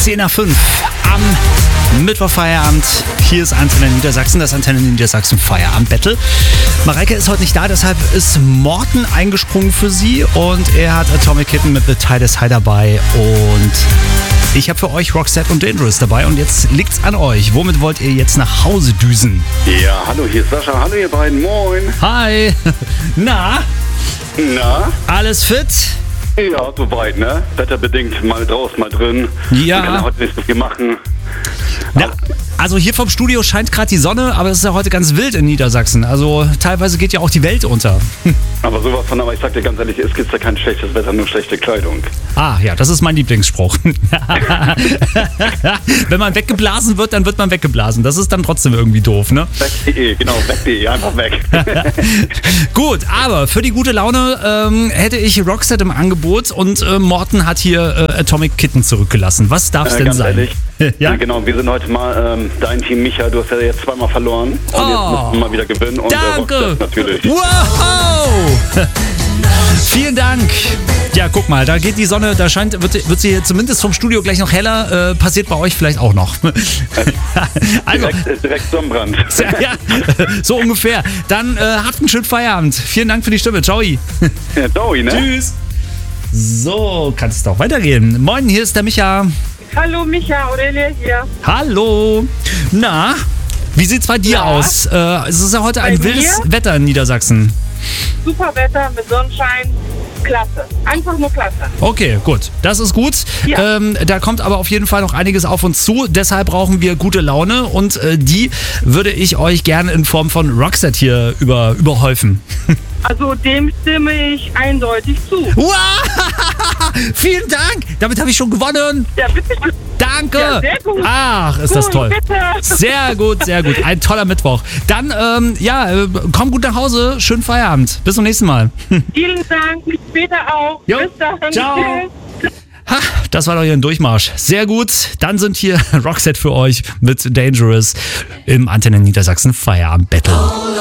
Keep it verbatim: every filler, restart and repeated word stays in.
zehn nach fünf am Mittwochfeierabend. Hier ist Antenne Niedersachsen, das Antenne Niedersachsen Feierabend-Battle. Mareike ist heute nicht da, deshalb ist Morten eingesprungen für sie und er hat Atomic Kitten mit The Tide is High dabei und ich habe für euch Roxette und Dangerous dabei und jetzt liegt's an euch. Womit wollt ihr jetzt nach Hause düsen? Ja, hallo, hier ist Sascha. Hallo ihr beiden, moin. Hi. Na? Na? Alles fit? Ja, soweit, ne? Wetterbedingt, mal draußen, mal drin. Ja. Man kann ja heute nicht so viel machen. Ja, also hier vom Studio scheint gerade die Sonne, aber es ist ja heute ganz wild in Niedersachsen. Also teilweise geht ja auch die Welt unter. Aber sowas von, aber ich sag dir ganz ehrlich, es gibt ja kein schlechtes Wetter, nur schlechte Kleidung. Ah, ja, das ist mein Lieblingsspruch. Wenn man weggeblasen wird, dann wird man weggeblasen. Das ist dann trotzdem irgendwie doof, ne? Weg.de, genau, weg.de, einfach weg. Gut, aber für die gute Laune ähm, hätte ich Roxette im Angebot und äh, Morten hat hier äh, Atomic Kitten zurückgelassen. Was darf es Äh, denn ganz sein? ehrlich, ja? ja, genau, wir sind heute mal ähm, dein Team, Micha, du hast ja jetzt zweimal verloren und Oh. jetzt müssen wir mal wieder gewinnen und äh, Danke! Roxette natürlich. Wow! Vielen Dank. Ja, guck mal, da geht die Sonne, da scheint, wird, wird sie hier zumindest vom Studio gleich noch heller. Äh, passiert bei euch vielleicht auch noch. Also, Direkt, äh, direkt Sonnenbrand. ja, so ungefähr. Dann äh, habt einen schönen Feierabend. Vielen Dank für die Stimme. Ciao. Ja, Dowie, ne? Tschüss. So, kann es doch weitergehen. Moin, hier ist der Micha. Hallo Micha, Aurelia hier. Hallo. Na, wie sieht's bei dir Ja. aus? Äh, es ist ja heute ein Bei wildes mir? Wetter in Niedersachsen. Super Wetter mit Sonnenschein. Klasse. Einfach nur klasse. Okay, gut. Das ist gut. Ja. Ähm, da kommt aber auf jeden Fall noch einiges auf uns zu. Deshalb brauchen wir gute Laune und äh, die würde ich euch gerne in Form von Roxette hier über, überhäufen. Also dem stimme ich eindeutig zu. Wow! Vielen Dank! Damit habe ich schon gewonnen. Ja, bitte. Danke! Ja, sehr gut. Ach, ist das Gut, toll. bitte. Sehr gut, sehr gut. Ein toller Mittwoch. Dann, ähm, ja, äh, komm gut nach Hause. Schönen Feierabend. Bis zum nächsten Mal. Vielen Dank. Bis später auch. Jo. Bis dann. Ciao. Tschüss. Ha, das war doch hier ein Durchmarsch. Sehr gut. Dann sind hier Roxette für euch mit Dangerous im Antenne Niedersachsen Feierabend Battle.